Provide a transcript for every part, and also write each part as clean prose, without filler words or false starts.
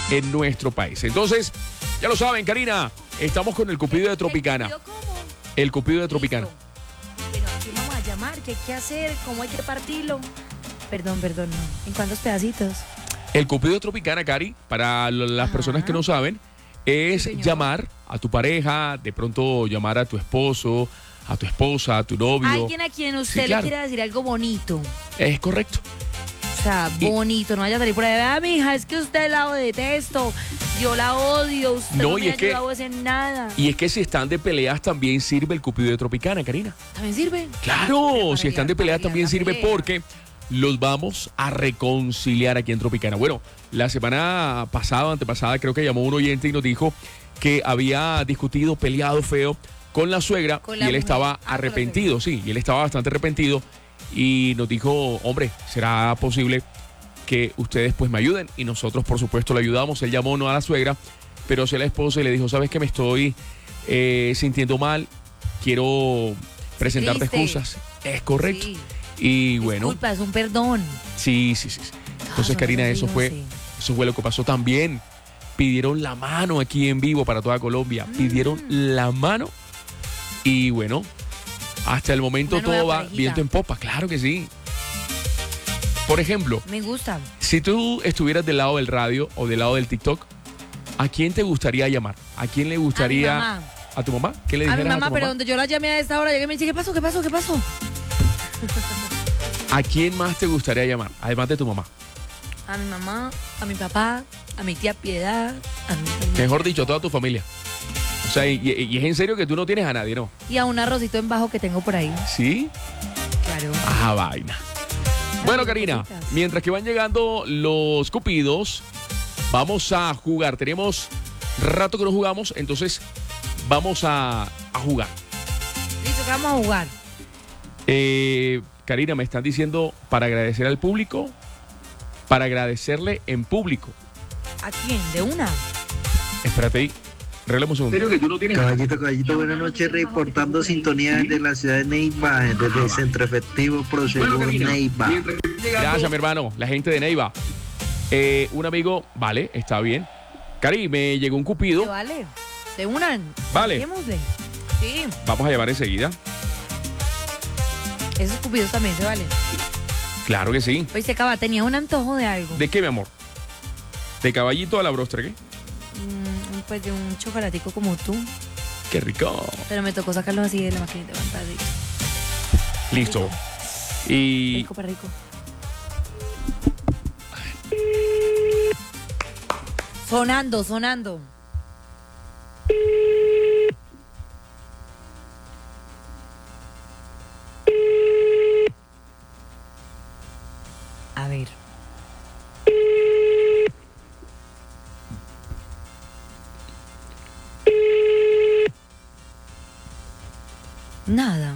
en nuestro país. Entonces, ya lo saben, Karina, estamos con el Cupido de Tropicana. El Cupido de Tropicana. Pero ¿a quién vamos a llamar? ¿Qué hay que hacer? ¿Cómo hay que partirlo? Perdón, no. ¿En cuántos pedacitos? El Cupido de Tropicana, Cari, para las personas que no saben, es Sí, señor. llamar a tu pareja, de pronto llamar a tu esposo, a tu esposa, a tu novio. Alguien a quien usted Sí, claro. le quiera decir algo bonito. Es correcto. O sea, bonito. No vaya a salir por ahí. Ah, mija, es que usted la detesto. Yo la odio. Usted No, no y me ha es que- ayudado a hacer nada. Y es que si están de peleas también sirve el Cupido de Tropicana, Karina. ¿También sirve? Claro, Para si están de arreglar- peleas para también arreglar sirve la pelea. porque los vamos a reconciliar aquí en Tropicana. Bueno, la semana pasada, antepasada, creo que llamó un oyente y nos dijo que había discutido, peleado feo con la suegra Con y la él mujer. estaba Con la arrepentido, sí, y él estaba bastante arrepentido y nos dijo, hombre, ¿será posible que ustedes pues me ayuden? Y nosotros, por supuesto, le ayudamos. Él llamó no a la suegra, pero sí a la esposa y le dijo, ¿sabes que me estoy sintiendo mal? Quiero presentarte triste. excusas. Es correcto. Sí. Y bueno, Disculpa, es un perdón. sí. Entonces, son Karina, esos hijos, sí. eso fue lo que pasó también. Pidieron la mano aquí en vivo para toda Colombia. Pidieron la mano. Y bueno, hasta el momento Una nueva todo va parejita. viento en popa. Claro que sí. Por ejemplo, Me gusta. si tú estuvieras del lado del radio o del lado del TikTok, ¿a quién te gustaría llamar? ¿A quién le gustaría? A mi mamá. ¿A tu mamá? ¿Qué le A mi dijeras a, mamá, tu pero mamá? donde yo la llamé a esta hora, llegué y me dice, ¿qué pasó? ¿A quién más te gustaría llamar? Además de tu mamá. A mi mamá, a mi papá, a mi tía Piedad, a mi Mejor dicho, a toda tu familia. O sea, y es en serio que tú no tienes a nadie, ¿no? y a un arrocito en bajo que tengo por ahí. ¿Sí? Claro. Ah, vaina. Bueno, Ay, Karina, cositas. mientras que van llegando los cupidos, vamos a jugar. Tenemos rato que no jugamos, entonces vamos a jugar. Listo, que vamos a jugar. Karina, me están diciendo para agradecer al público, para agradecerle en público. ¿A quién? ¿De una? Espérate ahí, reglemos un segundo. que tú no tienes. Caballito, buenas noches, reportando sintonía desde la ciudad de Neiva, desde el Centro Efectivo Prosegur Neiva. Gracias, mi hermano, la gente de Neiva. Un amigo, vale, está bien. Cari, me llegó un ¿Te cupido. vale? ¿De una? Vale. Démosle. Sí, Vamos a llevar enseguida. esos cupidos también se valen. Claro que sí. Oye, Cava, tenía un antojo de algo. ¿De qué, mi amor? ¿De caballito a la brostra, qué? Pues de un chocolatico como tú. Qué rico. Pero me tocó sacarlo así de la maquinita de pantalla. Listo. Y Rico para rico. Sonando. A ver. Nada.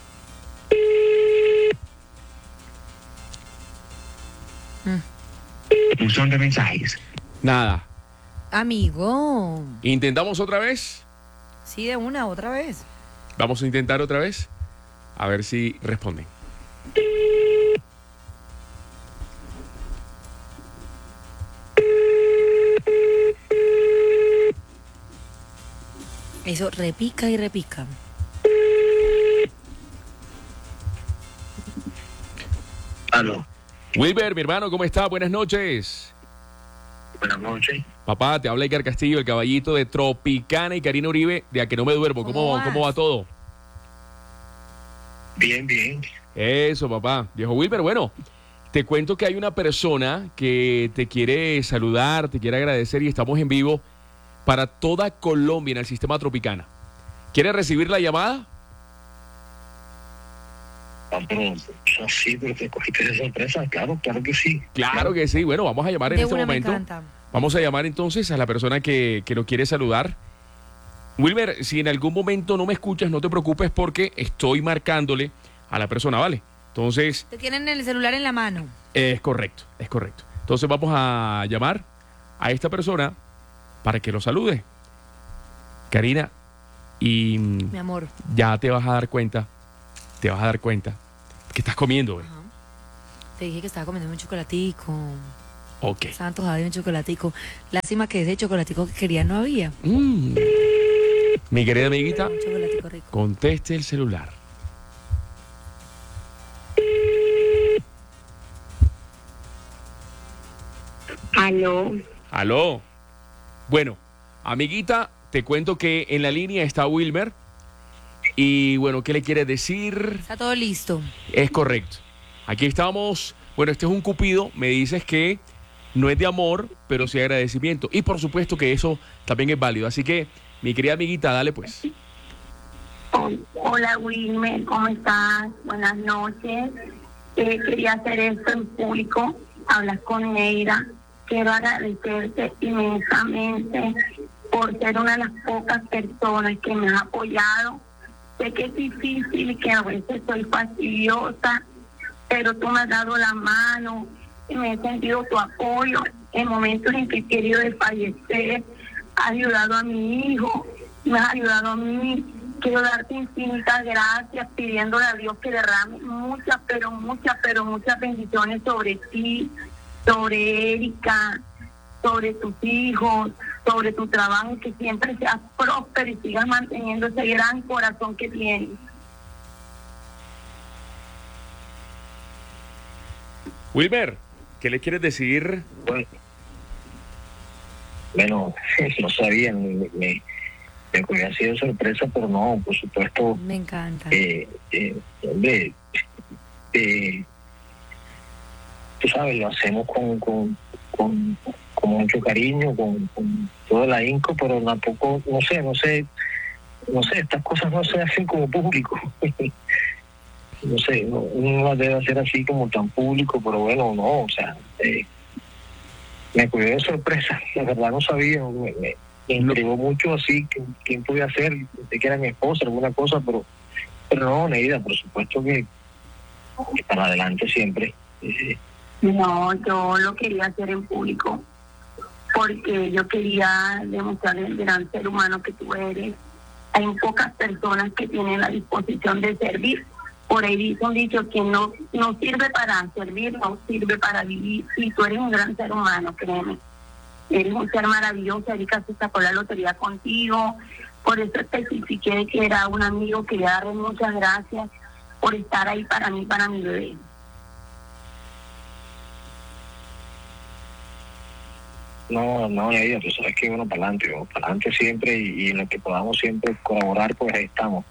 Buzón de mensajes. nada. Amigo. ¿Intentamos otra vez? Sí, de una, otra vez. Vamos a intentar otra vez. A ver si responden. Eso repica y repica. Aló. Wilber, mi hermano, ¿cómo está? Buenas noches. Buenas noches. Papá, te habla Iker Castillo, el caballito de Tropicana y Karina Uribe, de A Que No Me Duermo. ¿Cómo vas? ¿Cómo va todo? Bien. Eso, papá. Viejo Wilber, bueno, te cuento que hay una persona que te quiere saludar, te quiere agradecer y estamos en vivo para toda Colombia en el sistema Tropicana. ¿Quieres recibir la llamada? Pero sí, pero te cogiste de sorpresa. Claro que sí. Claro que sí. Bueno, vamos a llamar en De este una me momento. encanta. Vamos a llamar entonces a la persona que nos quiere saludar. Wilmer, si en algún momento no me escuchas, no te preocupes porque estoy marcándole a la persona, ¿vale? Entonces, Te tienen el celular en la mano. es correcto. Entonces vamos a llamar a esta persona para que lo salude. Karina, y Mi amor. ya te vas a dar cuenta que estás comiendo. Ajá. Te dije que estaba comiendo un chocolatico. Ok. Estaba antojada de un chocolatico. Lástima que ese chocolatico que quería no había. Mi querida amiguita, Un chocolatico rico. conteste el celular. Aló. Aló. Bueno, amiguita, te cuento que en la línea está Wilmer. Y bueno, ¿qué le quieres decir? Está todo listo. Es correcto. Aquí estamos. Bueno, este es un cupido. Me dices que no es de amor, pero sí de agradecimiento. Y por supuesto que eso también es válido. Así que, mi querida amiguita, dale pues. Hola Wilmer, ¿cómo estás? Buenas noches. Quería hacer esto en público. Hablas con Neira. Quiero agradecerte inmensamente por ser una de las pocas personas que me ha apoyado. Sé que es difícil y que a veces soy fastidiosa, pero tú me has dado la mano y me he sentido tu apoyo en momentos en que he querido desfallecer. Has ayudado a mi hijo, me has ayudado a mí. Quiero darte infinitas gracias, pidiéndole a Dios que derrame muchas, pero muchas bendiciones sobre ti, sobre Erika, sobre tus hijos, sobre tu trabajo, que siempre seas próspero y sigas manteniendo ese gran corazón que tienes. Wilmer, ¿qué le quieres decir? Bueno, no sabía, me cogió así de sorpresa, pero no, por supuesto, Me encanta. hombre, tú sabes, lo hacemos con mucho cariño, con todo el ahínco, pero tampoco, no sé, estas cosas no se hacen como público. No sé, uno las debe hacer así como tan público, pero bueno, no, o sea, me cogió de sorpresa, la verdad no sabía, me intrigó mucho así, quién podía ser, pensé que era mi esposa, alguna cosa, pero no, Neida, por supuesto que para adelante siempre. No, yo lo quería hacer en público porque yo quería demostrar el gran ser humano que tú eres. Hay pocas personas que tienen la disposición de servir. Por ahí dice un dicho que no sirve para servir, no sirve para vivir. Y tú eres un gran ser humano, créeme. Eres un ser maravilloso. Erika se sacó la lotería contigo. Por eso especifiqué que era un amigo. Quería darle muchas gracias por estar ahí para mí, para mi bebé. No, ella, pues sabes que bueno, para adelante siempre y en lo que podamos siempre colaborar, pues ahí estamos,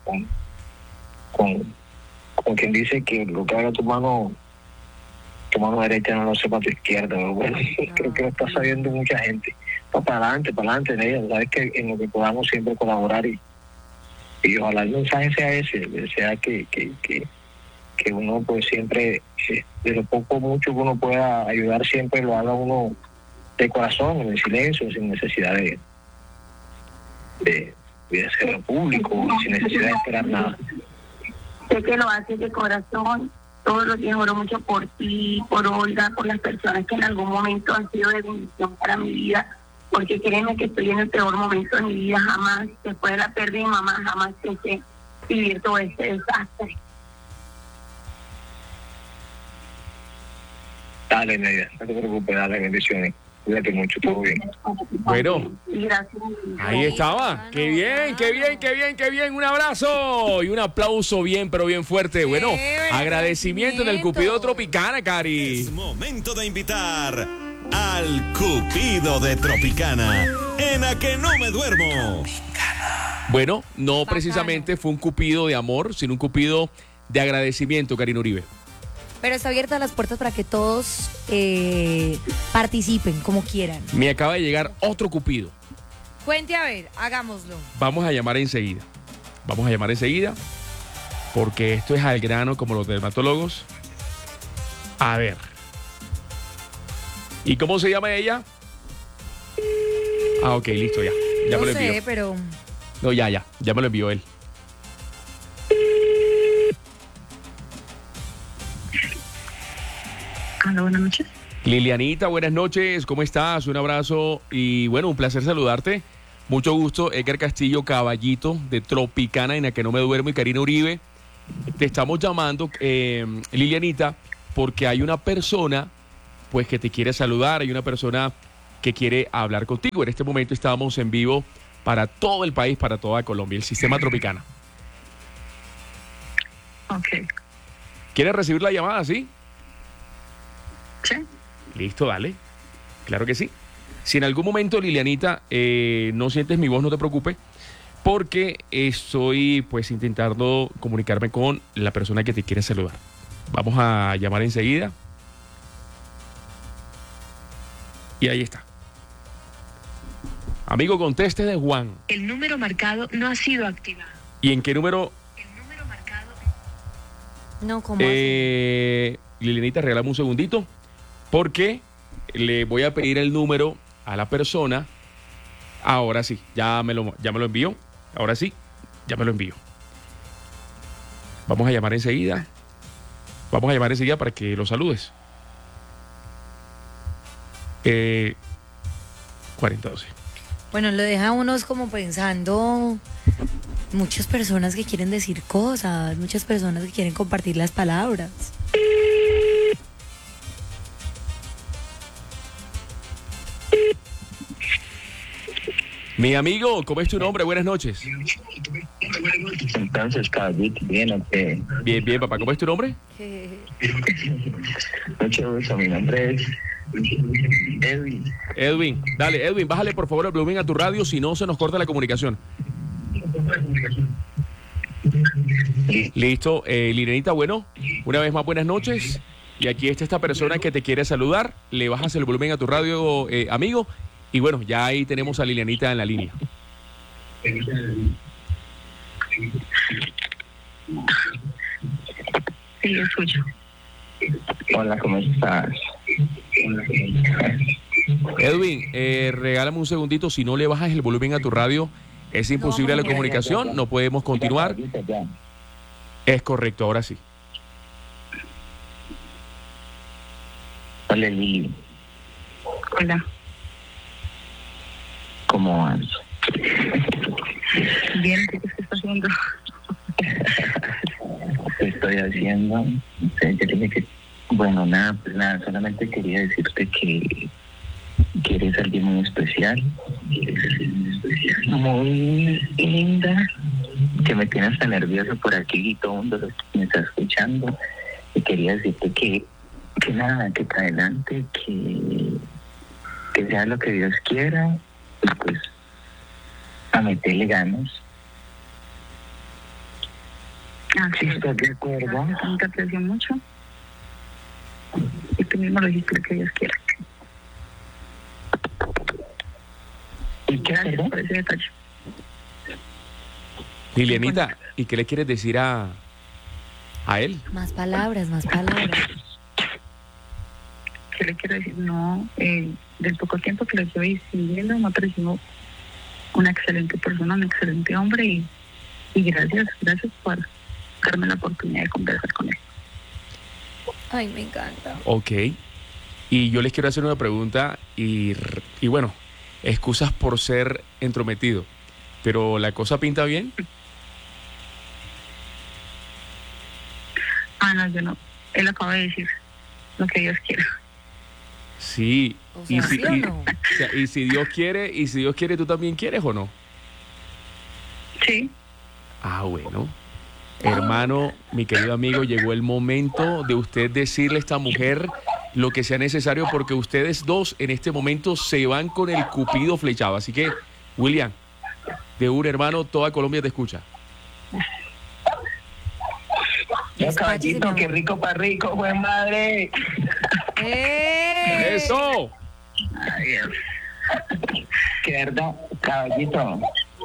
con quien dice que lo que haga tu mano derecha no lo sepa tu izquierda, pero bueno, creo que lo está sabiendo mucha gente. No, para adelante, ella, sabes que en lo que podamos siempre colaborar y ojalá el mensaje sea ese, sea que uno pues siempre, de lo poco o mucho que uno pueda ayudar, siempre lo haga uno de corazón, en el silencio, sin necesidad de hacerlo público, sin necesidad de esperar nada. Sé que lo haces de corazón. Todos los días oro mucho por ti, por Olga, por las personas que en algún momento han sido de bendición para mi vida, porque créeme que estoy en el peor momento de mi vida. Jamás, después de la pérdida de mi mamá, jamás pensé vivir todo este desastre. Dale, Neida, no te preocupes, dale, bendiciones. Cuídate mucho, todo bien. Bueno, Gracias. ahí estaba. Qué bien. Un abrazo y un aplauso bien, pero bien fuerte. Bueno, agradecimiento en el Cupido Tropicana, Cari. Es momento de invitar al Cupido de Tropicana, en A Que No Me Duermo. Bueno, no precisamente fue un cupido de amor, sino un cupido de agradecimiento, Karina Uribe. Pero está abierta las puertas para que todos participen como quieran. Me acaba de llegar otro cupido. Cuente a ver, hagámoslo. Vamos a llamar enseguida, porque esto es al grano como los dermatólogos. A ver. ¿Y cómo se llama ella? Ah, ok, listo, ya. Ya No me lo envió. sé, pero... No, ya me lo envió él. Hola, buenas noches. Lilianita, buenas noches, ¿cómo estás? Un abrazo y bueno, un placer saludarte. Mucho gusto, Edgar Castillo, caballito de Tropicana, en la que no me duermo, y Karina Uribe. Te estamos llamando, Lilianita, porque hay una persona pues que te quiere saludar, hay una persona que quiere hablar contigo. En este momento estamos en vivo para todo el país, para toda Colombia, el Sistema Tropicana. Ok. ¿Quieres recibir la llamada, sí? Sí. Listo, dale. Claro que sí. Si en algún momento, Lilianita, no sientes mi voz, no te preocupes, porque estoy pues intentando comunicarme con la persona que te quiere saludar. Vamos a llamar enseguida. Y ahí está. Amigo, conteste de Juan. El número marcado no ha sido activado. ¿Y en qué número? El número marcado... No, ¿cómo así? Lilianita, regálame un segundito, porque le voy a pedir el número a la persona. Ahora sí, ya me lo envió. Ahora sí, ya me lo envió. Vamos a llamar enseguida. Vamos a llamar enseguida para que lo saludes. 4012. Bueno, lo deja unos como pensando, muchas personas que quieren decir cosas, muchas personas que quieren compartir las palabras. Mi amigo, ¿cómo es tu nombre? Buenas noches. Entonces, caballito, bien, ok. Bien, bien, papá. ¿Cómo es tu nombre? Mucho gusto, mi nombre es Edwin. Edwin. Dale, Edwin, bájale por favor el volumen a tu radio, si no se nos corta la comunicación. Listo. Lilianita, bueno, una vez más buenas noches. Y aquí está esta persona que te quiere saludar. Le bajas el volumen a tu radio, amigo. Y bueno, ya ahí tenemos a Lilianita en la línea. Sí, escucho. Hola, ¿cómo estás? Edwin, regálame un segundito. Si no le bajas el volumen a tu radio, es imposible la comunicación. No podemos continuar. Es correcto, ahora sí. Hola, Lili. Hola. ¿Cómo vas? Bien, ¿qué estás haciendo? ¿Qué estoy haciendo? No sé, yo dije que... Bueno, nada, pues nada, solamente quería decirte que eres alguien muy especial. Muy linda. Que me tienes tan nervioso por aquí y todo el mundo me está escuchando. Y quería decirte que nada, que para adelante, que sea lo que Dios quiera. Y pues a meterle ganas. Sí, ¿Estás de acuerdo? te aprecio mucho. Y tú mismo lo dijiste, lo que Dios quiera. ¿Y qué Gracias perdón? por ese detalle. Lilianita, ¿y qué le quieres decir a él? Más palabras, más palabras. ¿Qué le quiero decir? No, del poco tiempo que lo llevo siguiendo, me ha parecido una excelente persona, un excelente hombre y gracias por darme la oportunidad de conversar con él. Ay, me encanta. Ok. Y yo les quiero hacer una pregunta y bueno, excusas por ser entrometido, pero ¿la cosa pinta bien? No, yo no. Él acaba de decir lo que Dios quiera. Sí. O sea, ¿sí o no? O sea, y si Dios quiere, ¿tú también quieres o no? Sí. Ah, bueno. Hermano, mi querido amigo, llegó el momento de usted decirle a esta mujer lo que sea necesario, porque ustedes dos en este momento se van con el cupido flechado. Así que, William, de un hermano, toda Colombia te escucha. No, caballito, qué rico para rico, buen madre. ¡Eso! Ay, Dios. Qué verdad, caballito.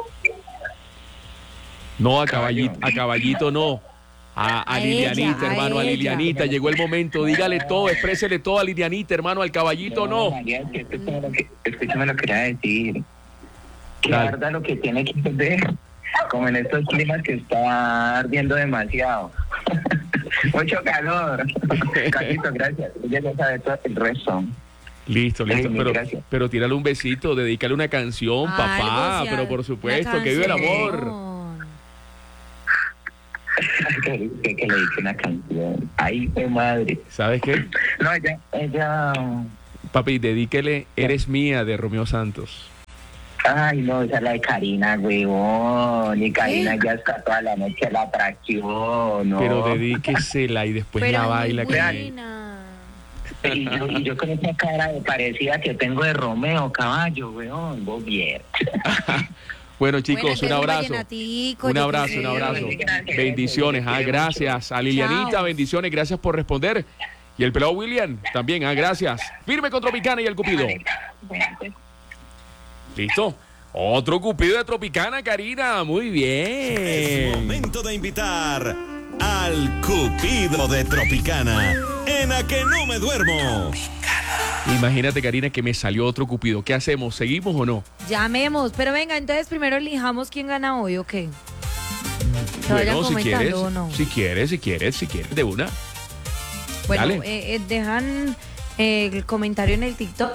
No, a caballito no. A Lilianita, ella, hermano, a ella. Lilianita. Llegó el momento, dígale todo, exprésele todo a Lilianita, hermano, al caballito no. María, es que escúchame lo que quería decir. Que Dale. arda lo que tiene que ver, como en estos climas que está ardiendo demasiado. Mucho calor. Caballito, gracias. Ella ya sabe todo el resto. Listo. Ay, mil gracias. Pero tírale un besito, dedícale una canción, papá. Algo, Pero por supuesto, que vive el amor. que le dedique una canción. Ay, mi madre. ¿Sabes qué? No, ella... Papi, dedíquele Eres Mía de Romeo Santos. Ay, no, esa es la de Karina, huevón. Y Karina ya está toda la noche la atracción, ¿no? Pero dedíquesela y después Pero la es muy baila con él. buena. Y yo con esa cara de parecida que tengo de Romeo Caballo, weón, vos bien. Bueno, chicos, Bueno, un abrazo. vallenatico, Un yo abrazo, qué un sé. abrazo. Gracias. Bendiciones, gracias. A Lilianita, Chao. bendiciones, gracias por responder. Y el pelado William, también, gracias. Firme con Tropicana y el Cupido. Bueno, pues, ¿Listo? Otro Cupido de Tropicana, Karina. Muy Es bien. momento de invitar al Cupido de Tropicana en A Que No Me Duermo. Imagínate, Karina, que me salió otro Cupido. ¿Qué hacemos? ¿Seguimos o no? Llamemos, pero venga, entonces primero elijamos quién gana hoy, ¿o qué? ¿Se vayan Bueno, si comentando quieres, o no? si quieres, de una. Bueno, Dale. dejan el comentario en el TikTok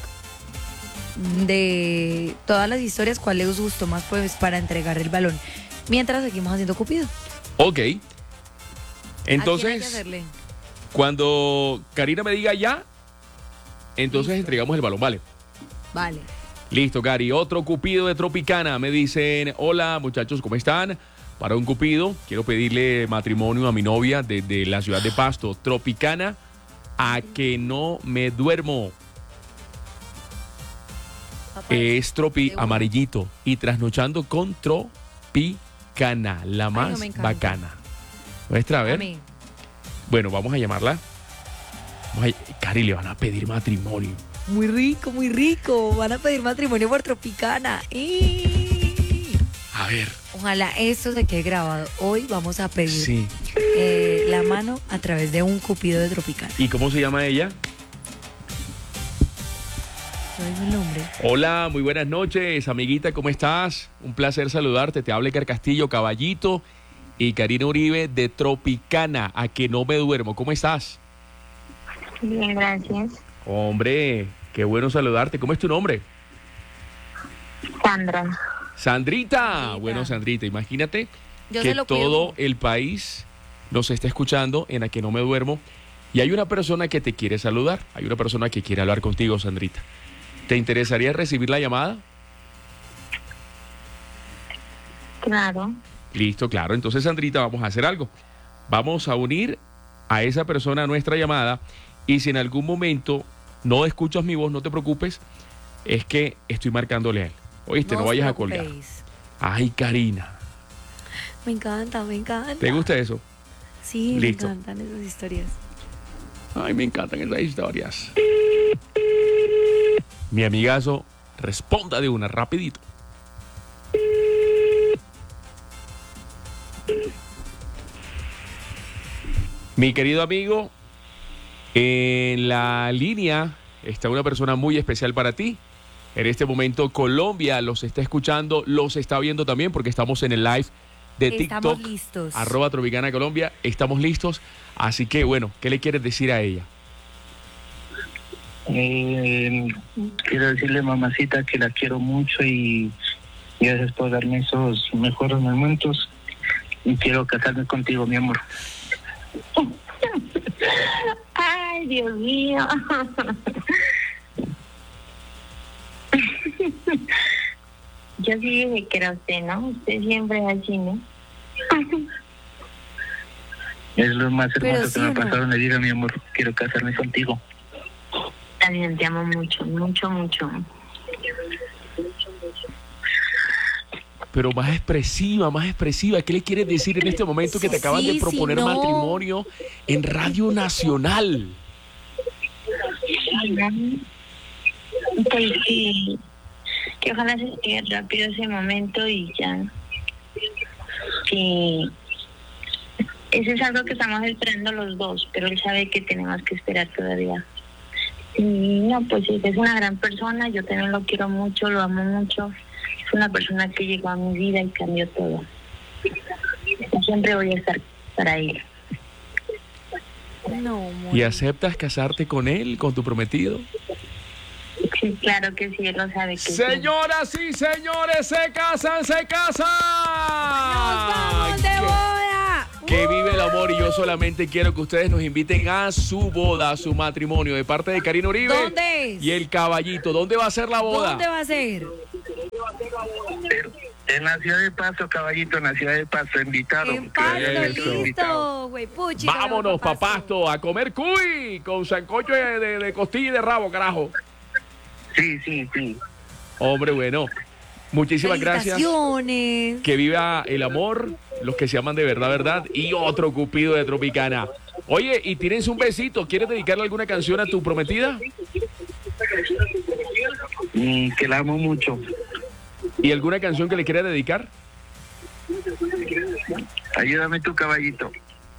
de todas las historias, cuál les gustó más pues para entregar el balón. Mientras seguimos haciendo Cupido. Ok. ¿A quién hay que Entonces, hacerle? cuando Karina me diga ya, entonces entregamos el balón, ¿vale? Vale. Listo, Cari. Otro Cupido de Tropicana. Me dicen, hola muchachos, ¿cómo están? Para un Cupido, quiero pedirle matrimonio a mi novia desde la ciudad de Pasto. Tropicana, A Que No Me Duermo. Papá, Es tropi de una. amarillito y trasnochando con Tropicana, la más no, me encanta. bacana. Muestra, a a ver. mí. Bueno, vamos a llamarla. Cari, le van a pedir matrimonio. Muy rico. Van a pedir matrimonio por Tropicana. A ver. Ojalá esto se quede grabado. Hoy vamos a pedir Sí. la mano a través de un Cupido de Tropicana. ¿Y cómo se llama ella? No digo el nombre. Hola, muy buenas noches, amiguita, ¿cómo estás? Un placer saludarte. Te habla Iker Castillo, Caballito y Karina Uribe de Tropicana, A Que No Me Duermo. ¿Cómo estás? bien, gracias. Hombre, qué bueno saludarte. ¿Cómo es tu nombre? Sandra. Sandrita. Bueno, Sandrita, imagínate Yo que se lo cuido. todo el país nos está escuchando en A Que No Me Duermo y hay una persona que te quiere saludar. Hay una persona que quiere hablar contigo, Sandrita. ¿Te interesaría recibir la llamada? Claro. Listo, claro. Entonces, Sandrita, vamos a hacer algo. Vamos a unir a esa persona a nuestra llamada y si en algún momento no escuchas mi voz, no te preocupes, es que estoy marcándole a él. Oíste, no os vayas a colgar. preocupéis. Ay, Karina, Me encanta. ¿te gusta eso? Sí, Listo. me encantan esas historias. Ay, me encantan esas historias. Mi amigazo, responda de una, rapidito. Mi querido amigo, en la línea está una persona muy especial para ti. En este momento Colombia los está escuchando, los está viendo también porque estamos en el live de Estamos TikTok. listos. @Tropicana Colombia. Estamos listos. Así que bueno, ¿qué le quieres decir a ella? Quiero decirle, mamacita, que la quiero mucho y gracias por darme esos mejores momentos. Y quiero casarme contigo, mi amor. Ay, Dios mío. Yo sí dije que era usted, ¿no? Usted siempre es así, ¿no? Es lo más Pero hermoso sí, que me ha ¿o no? pasado en la vida, mi amor. Quiero casarme contigo. También te amo mucho, mucho. Pero más expresiva. ¿Qué le quieres decir en este momento que te acaban de Sí, proponer sí, no. matrimonio en Radio Nacional? Pues sí, que ojalá se llegue rápido ese momento y ya. Que eso es algo que estamos esperando los dos, pero él sabe que tenemos que esperar todavía. Y no, pues sí, es una gran persona, yo también lo quiero mucho, lo amo mucho. Es una persona que llegó a mi vida y cambió todo. Siempre voy a estar para él. No, amor. ¿Y aceptas casarte con él, con tu prometido? Sí, claro que sí, él lo sabe que sí. Señoras y señores, se casan. ¡Nos vamos de boda! que vive el amor y yo solamente quiero que ustedes nos inviten a su boda, a su matrimonio, de parte de Karina Uribe. ¿Dónde es? Y el Caballito. ¿Dónde va a ser la boda? ¿Dónde va a ser? En la ciudad de Paso, Caballito, en la ciudad de Paso, invitados. En Pasto, Eso. listo, güey, puchi. Vámonos, papasto, a comer cuy con sancocho de costilla y de rabo, carajo. Sí. Hombre, bueno. Muchísimas gracias. Felicitaciones. Que viva el amor, los que se aman de verdad, verdad, y otro Cupido de Tropicana. Oye, y tienes un besito, ¿quieres dedicarle alguna canción a tu prometida? Que la amo mucho. ¿Y alguna canción que le quieras dedicar? Ayúdame tu Caballito.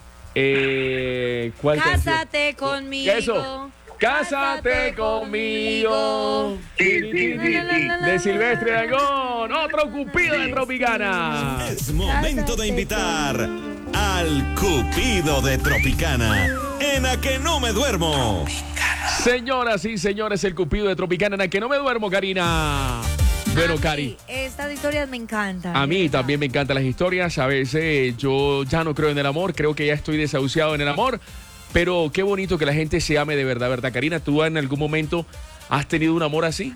¿Cuál canción? Cásate conmigo. Eso. Cásate conmigo. Sí. De Silvestre Dangond, otro Cupido de Tropicana. Es momento de invitar al Cupido de Tropicana en A Que No Me Duermo. Señoras y señores, el Cupido de Tropicana, en A Que No Me Duermo, Karina. Bueno, Cari, Estas historias me encantan. a mí también me encantan las historias. A veces yo ya no creo en el amor, creo que ya estoy desahuciado en el amor. Pero qué bonito que la gente se ame de verdad, ¿verdad? Karina, ¿tú en algún momento has tenido un amor así?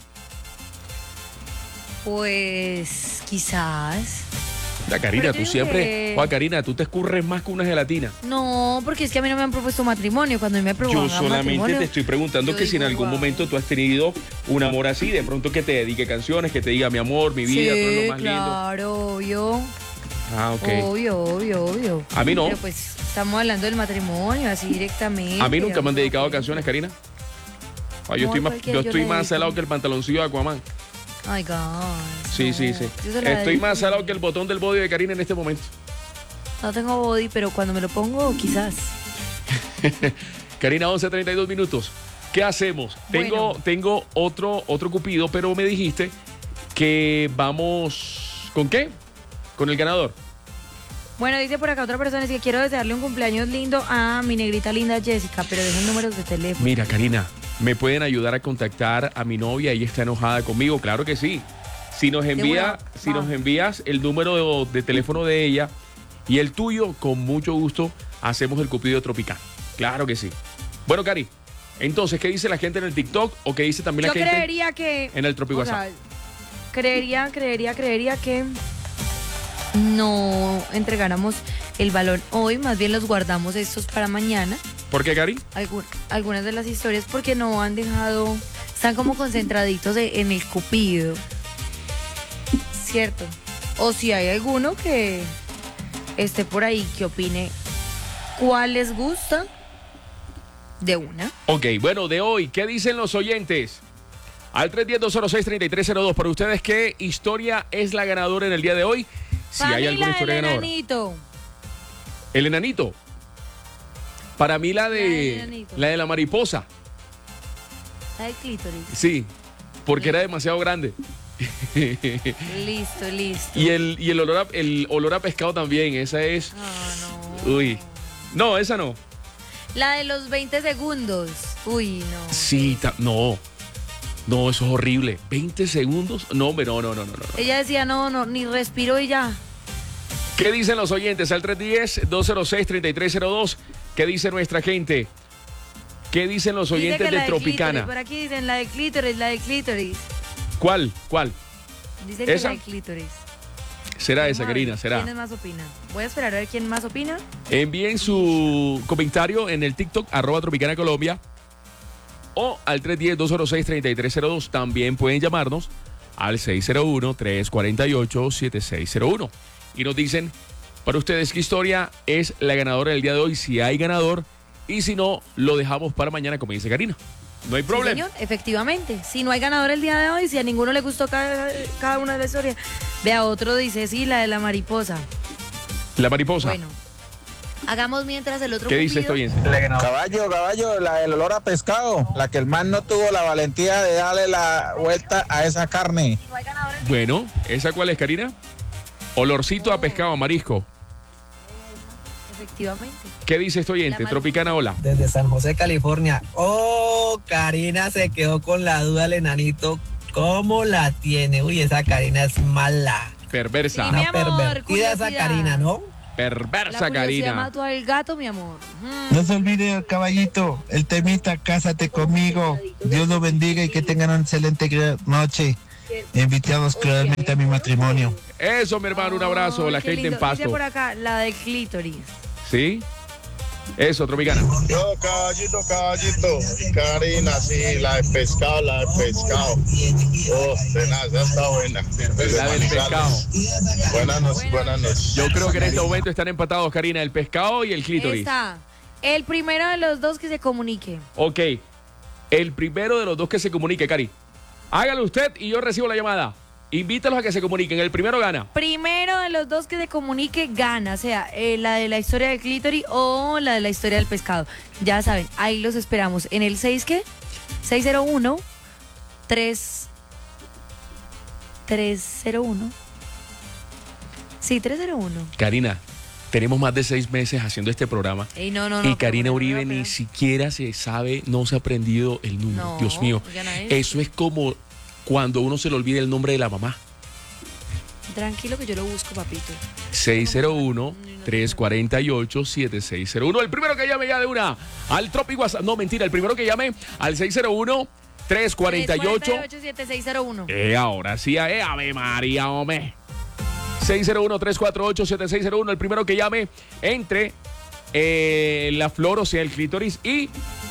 Pues quizás. La Karina, Pero tú yo siempre... que- Juan, Karina, tú te escurres más que una gelatina. No, porque es que a mí no me han propuesto matrimonio. Cuando me propongan Yo solamente matrimonio, te estoy preguntando yo que si en digo, algún wow. momento tú has tenido un amor así, de pronto que te dedique canciones, que te diga mi amor, mi vida, tú eres Sí, lo más claro, obvio. lindo. Ah, ok. Obvio. A mí no. Pero pues estamos hablando del matrimonio, así directamente. A mí nunca me han algo dedicado que- canciones, Karina. Ay, yo Amor, estoy más, cualquiera yo yo estoy le más dedico. salado que el pantaloncillo de Aquaman. Ay, God. Sí, no. sí. Yo se la Estoy dedico. más salado que el botón del body de Karina en este momento. No tengo body, pero cuando me lo pongo, quizás. Karina, 11:32 minutos. ¿Qué hacemos? Bueno. Tengo otro Cupido, pero me dijiste que vamos... ¿Con qué? Con el ganador. Bueno, dice por acá otra persona, es que quiero desearle un cumpleaños lindo a mi negrita linda Jessica, pero dejen números de teléfono. Mira, Karina, ¿me pueden ayudar a contactar a mi novia? Ella está enojada conmigo. Claro que sí. Si nos envías el número de teléfono de ella y el tuyo, con mucho gusto, hacemos el Cupido Tropical. Claro que sí. Bueno, Cari, entonces, ¿qué dice la gente en el TikTok o qué dice también Yo la gente creería que... en el Tropi o WhatsApp? sea, creería que no entregáramos el valor hoy, más bien los guardamos estos para mañana. ¿Por qué, Cari? Algunas de las historias porque no han dejado, están como concentraditos en el Cupido, ¿cierto? O si hay alguno que esté por ahí que opine cuál les gusta de una. Ok, bueno, de hoy, ¿qué dicen los oyentes? Al 310-206-3302, para ustedes, ¿qué historia es la ganadora en el día de hoy? Si hay alguna historia ganadora. Enanito. El enanito. Para mí La del enanito. la de la mariposa. La del clítoris. Sí, porque era demasiado grande. Listo. Y el olor a pescado también, esa es... Ah, no. Uy. No, esa no. La de los 20 segundos. Uy, no. Sí, no. No, eso es horrible. 20 segundos. No, hombre, no. Ella decía, no, ni respiro y ya. ¿Qué dicen los oyentes? Al 310-206-3302. ¿Qué dice nuestra gente? ¿Qué dicen los Dice oyentes que la de del clítoris, Tropicana? por aquí dicen la de clítoris. ¿Cuál? Dice que ¿Esa? la de clítoris. Será esa, Vamos a ver Karina, será. ¿Quiénes más opinan? Voy a esperar a ver quién más opina. Envíen su comentario en el TikTok, @Tropicana Colombia, o al 310-206-3302. También pueden llamarnos al 601-348-7601. Y nos dicen, para ustedes, ¿qué historia es la ganadora del día de hoy? Si hay ganador, y si no, lo dejamos para mañana, como dice Karina. No hay Sí, problema. señor, efectivamente. Si no hay ganador el día de hoy, si a ninguno le gustó cada una de las historias, vea, otro dice, sí, la de la mariposa. La mariposa. Bueno, hagamos mientras el otro ¿Qué dice esto Cupido. bien? Caballo, la del olor a pescado, la que el man no tuvo la valentía de darle la vuelta a esa carne. Bueno, ¿esa cuál es, Karina? Olorcito a pescado, a marisco. Efectivamente. ¿Qué dice esto oyente? La Tropicana, hola. Desde San José, California. Oh, Karina se quedó con la duda del enanito. ¿Cómo la tiene? Uy, esa Karina es mala. Perversa. Sí, mi Una amor, pervertida esa curiosidad. Karina, ¿no? Perversa, La curiosidad Karina. mató al gato, mi amor. No se olvide, caballito, el temita Cásate conmigo. Dios lo bendiga y que tengan una excelente noche. Invitados claramente a mi matrimonio. Eso, mi hermano, un abrazo. La Qué gente en lindo. Dice Pasto. por acá, la del clítoris. ¿Sí? Eso, Tropicana. Yo, caballito, Karina, sí, la de pescado. Oh, tenaz, ya está buena. La del pescado. Buenas noches. Yo creo que en este momento están empatados, Karina, el pescado y el clítoris. Está. El primero de los dos que se comunique. Ok. El primero de los dos que se comunique, Cari. Hágalo usted y yo recibo la llamada. Invítalos a que se comuniquen. El primero gana. Primero de los dos que se comunique gana, o sea, la de la historia del clítoris o la de la historia del pescado. Ya saben, ahí los esperamos. En el 6, ¿qué? 601 301. Sí, 301. Karina, tenemos más de 6 meses haciendo este programa. Ey, no, Y Karina Uribe ni siquiera se sabe, no se ha aprendido el número. No, Dios mío. oigan a Eso es como cuando uno se le olvida el nombre de la mamá. Tranquilo que yo lo busco, papito. 601-348-7601. El primero que llame ya de una al Tropi WhatsApp. No, mentira, el primero que llame al 601-348. 7601. Ahora sí, Ave María, hombre. 601-348-7601. El primero que llame entre la flor, o sea, el clítoris y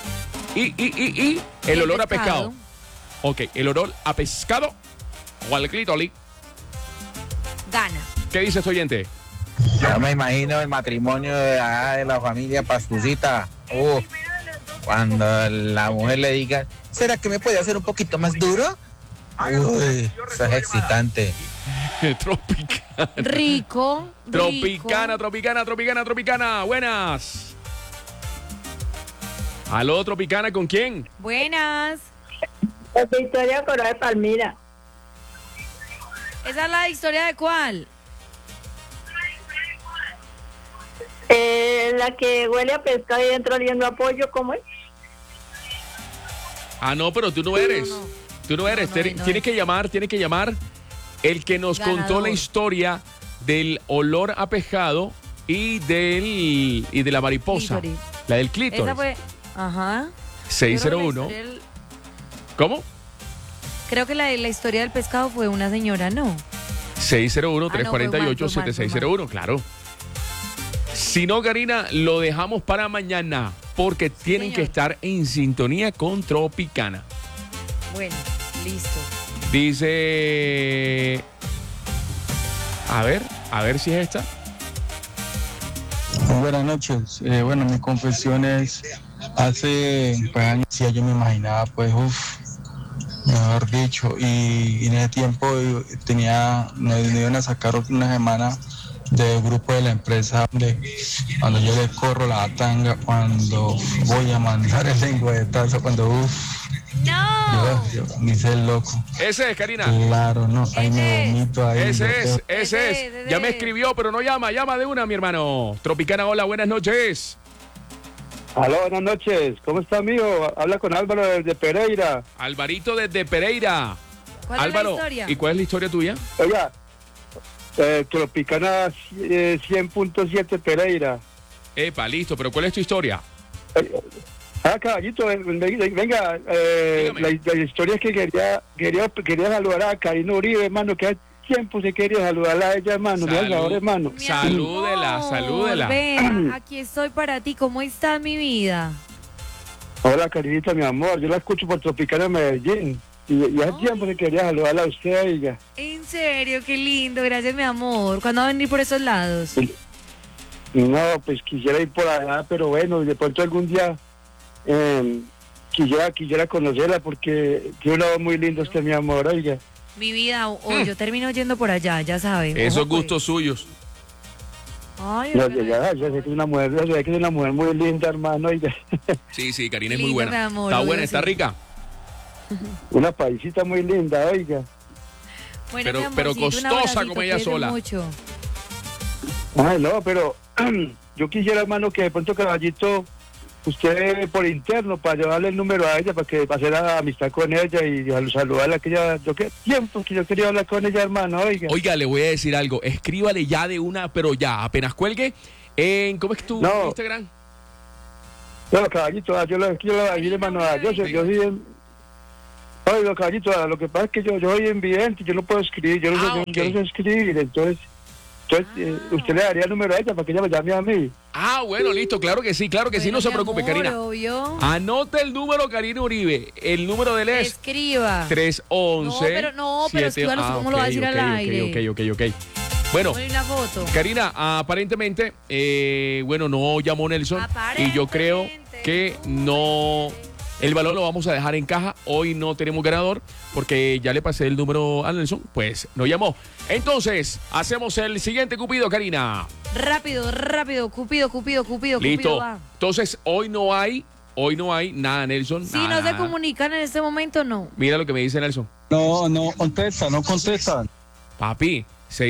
el olor a pescado. Ok, el olor a pescado o al clítoris. Gana. ¿Qué dice este oyente? Yo me imagino el matrimonio de la familia Pastucita. Cuando la mujer le diga, ¿será que me puede hacer un poquito más duro? Uy, eso es excitante. Tropicana. Rico. Tropicana. Buenas. Aló, Tropicana, ¿con quién? Buenas. Victoria Coroa de Palmira. ¿Esa es la historia de cuál? La que huele a pescado y dentro oliendo a pollo, ¿cómo es? Ah, no, pero tú no eres. Tú no eres. Tienes que llamar el que nos contó la historia del olor a pescado y de la mariposa. Clítoris. La del clítoris. Esa fue. Ajá. 601. ¿Cómo? Creo que la historia del pescado fue una señora, ¿no? 601-348-7601, claro. Si no, Karina, lo dejamos para mañana porque tienen que estar en sintonía con Tropicana. Bueno, listo. Dice... A ver si es esta. Buenas noches. Bueno, mi confesión es, hace años ya yo me imaginaba, pues, mejor dicho, y en ese tiempo nos iban a sacar una semana del grupo de la empresa cuando yo le corro la tanga, cuando voy a mandar el lengüetazo, cuando ¡no! yo ni sé el loco. Ese es, Karina. Claro, no, ahí me vomito ahí. Ese es. Ya me escribió, pero no llama de una, mi hermano. Tropicana, hola, buenas noches. Aló, buenas noches. ¿Cómo está, amigo? Habla con Álvaro desde Pereira. Alvarito desde Pereira. ¿Cuál Álvaro, es la historia? ¿y cuál es la historia tuya? Oiga, Tropicana 100.7 Pereira. Epa, listo, pero ¿cuál es tu historia? Caballito, venga, la historia es que quería saludar a Karina Uribe, hermano, que hace tiempo se quería saludarla a ella, hermano. Hermano. Salúdela. Ven, aquí estoy para ti. ¿Cómo estás, mi vida? Hola, Karinita, mi amor. Yo la escucho por Tropicana Medellín. Y hace tiempo se quería saludarla a usted, oiga. En serio, qué lindo. Gracias, mi amor. ¿Cuándo va a venir por esos lados? No, pues quisiera ir por allá, pero bueno, de pronto algún día quisiera conocerla porque tiene una voz muy linda usted, mi amor, oiga. Mi vida, o yo termino yendo por allá, ya sabes. Esos gustos suyos. Ay, ya sé que es una mujer, muy linda, hermano, oiga. Sí, Karina es Lindo, muy buena. mi amor, Está obvio, buena, está sí. rica. Una paisita muy linda, oiga. Bueno, Pero- mi amorcito, pero un costosa abracito, como ella cuídese sola. mucho. Ay, no, pero yo quisiera, hermano, que de pronto Caballito usted por interno para llevarle el número a ella para hacer la amistad con ella y saludarla, que ella, qué tiempo que yo quería hablar con ella, hermano, Oiga, le voy a decir algo, escríbale ya de una, pero ya, apenas cuelgue, ¿cómo es tu Instagram? No, caballito, yo le hermano, yo soy oiga, caballito, lo que pasa es que yo soy invidente, yo no puedo escribir, yo no sé escribir, entonces usted le daría el número a ella para que ella me llame a mí. Bueno, listo, claro que sí, no se preocupe, Karina. Obvio. Anote el número, Karina Uribe. El número de él es escriba 311. pero escríbalo, ¿cómo lo va a decir al aire? Ok. Bueno, una foto. Karina, aparentemente, no llamó Nelson y yo creo que no. El valor lo vamos a dejar en caja. Hoy no tenemos ganador porque ya le pasé el número a Nelson, pues no llamó. Entonces, hacemos el siguiente Cupido, Karina. Rápido, Cupido. Listo. Va. Entonces, hoy no hay nada, Nelson. Si no se comunican en este momento, no. Mira lo que me dice Nelson. No contestan. Papi,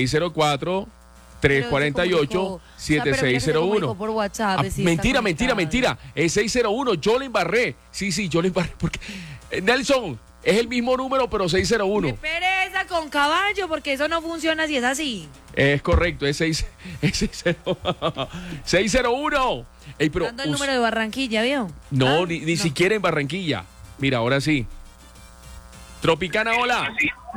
604-348-7601. Por WhatsApp. Mentira. Es 601. Yo le embarré. Sí, yo le embarré. Porque Nelson, es el mismo número, pero 601. ¡Qué pereza con caballo! Porque eso no funciona si es así. Es correcto, es 601. Ey, pero dando el número de Barranquilla, ¿vio? No, ni siquiera en Barranquilla. Mira, ahora sí. Tropicana, hola.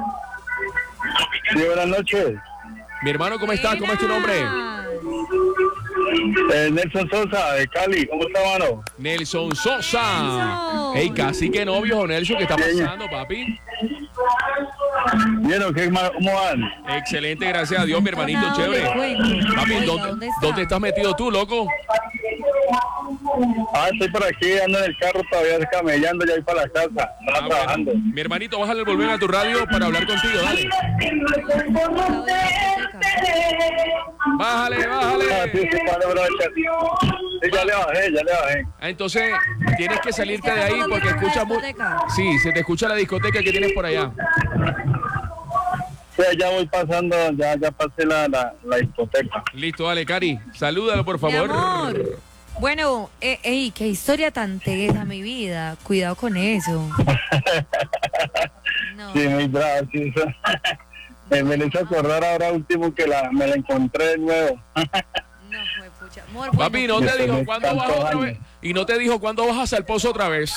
Sí, buenas noches. Mi hermano, ¿cómo estás? ¿Cómo es tu nombre? Nelson Sosa, de Cali. ¿Cómo está, mano? Nelson Sosa. Ey, casi que novio, Nelson. ¿Qué está pasando, papi? Bien, ¿cómo van? Excelente, gracias a Dios, mi hermanito, chévere. Papi, ¿dónde estás metido tú, loco? Estoy por aquí, ando en el carro todavía camellando, ya voy para la casa. Estaba trabajando. Bueno. Mi hermanito, bájale el volumen a tu radio para hablar contigo, dale. Bájale. Sí, ya le bajé. Entonces, tienes que salirte de ahí porque escuchas Sí, se te escucha la discoteca que tienes por allá. Sí, ya voy pasando, ya pasé la discoteca. Listo, dale, Cari. Salúdalo, por favor. Mi amor. Bueno, qué historia tan tesa, mi vida. Cuidado con eso. No. Sí, muy bravo, sí. Me hizo acordar ahora último que me la encontré de nuevo. No, fue pucha. Amor, papi, ¿no te dijo cuándo vas otra vez? ¿Y no te dijo cuándo vas al pozo otra vez?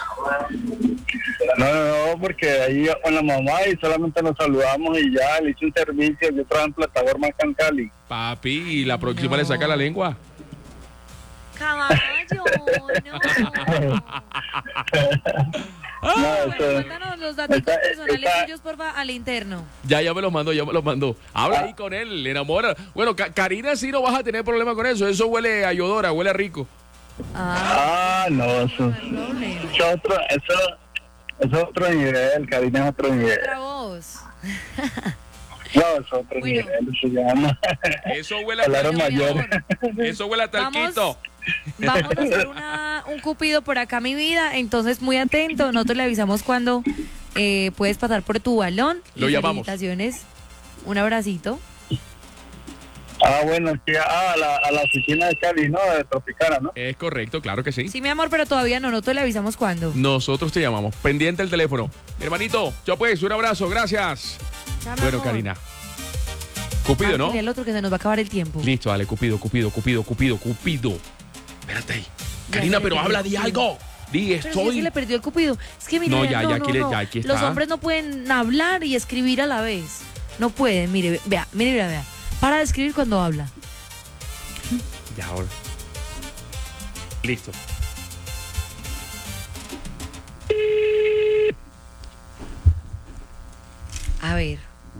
No, porque ahí con la mamá y solamente nos saludamos y ya, le hice un servicio. Yo trabajo en plataforma acá en Cali. Papi, ¿y la próxima le saca la lengua? Caballo, cuéntanos los datos personales tuyos, porfa, al interno. Ya me los mandó. Habla ahí con él, enamora. Bueno, Karina sí no vas a tener problema con eso. Eso huele a Yodora, huele a rico. No, eso es otro nivel, Karina es otro nivel. Otra voz. No, es otro nivel, se llama. Eso huele a mayor. Eso huele a talquito. Vamos a hacer un cupido por acá, mi vida. Entonces, muy atento. Nosotros le avisamos cuando puedes pasar por tu balón. Lo llamamos. Felicitaciones. Un abracito. Bueno, sí, a la oficina de Cali, ¿no? De Tropicana, ¿no? Es correcto, claro que sí. Sí, mi amor, pero todavía no. Nosotros le avisamos cuándo. Nosotros te llamamos. Pendiente el teléfono. Hermanito, ya pues, un abrazo. Gracias. Chao, bueno, amor. Karina. Cupido, ¿no? Y el otro que se nos va a acabar el tiempo. Listo, dale, Cupido. Espérate ahí. Karina, pero habla de algo. Pero si le perdió el Cupido. Es que mire, no, aquí está. Los hombres no pueden hablar y escribir a la vez. No pueden, mire, vea. Para de escribir cuando habla. Ya, ahora. Listo. A ver.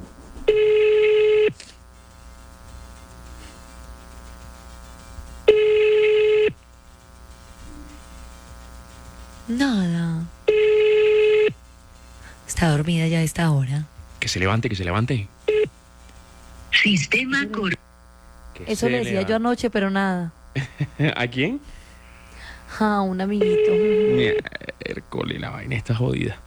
Nada. Está dormida ya a esta hora. Que se levante. Sistema Eso le decía yo anoche, pero nada. ¿A quién? Un amiguito. Miércoles, la vaina está jodida.